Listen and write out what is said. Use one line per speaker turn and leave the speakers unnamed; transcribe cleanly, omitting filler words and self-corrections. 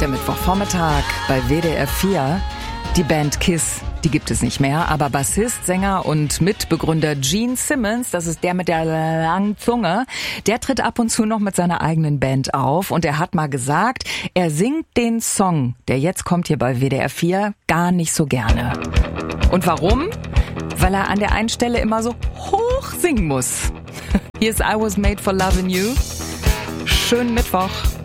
der Mittwochvormittag bei WDR 4. Die Band Kiss, die gibt es nicht mehr, aber Bassist, Sänger und Mitbegründer Gene Simmons, das ist der mit der langen Zunge, der tritt ab und zu noch mit seiner eigenen Band auf und er hat mal gesagt, er singt den Song, der jetzt kommt hier bei WDR 4, gar nicht so gerne. Und warum? Weil er an der einen Stelle immer so hoch singen muss. Hier ist I Was Made for Loving You. Schönen Mittwoch.